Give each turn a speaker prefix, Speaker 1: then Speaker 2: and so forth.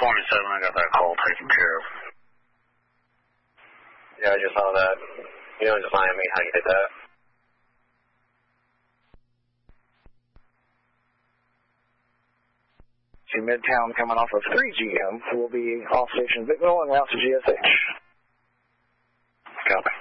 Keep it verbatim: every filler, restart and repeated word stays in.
Speaker 1: twenty-seven, I got that call taken care of.
Speaker 2: Yeah, I just saw that. You know, just lying me how you did that.
Speaker 3: To Midtown coming off of three G M will be off station Bicknell and route to G S H.
Speaker 1: Copy.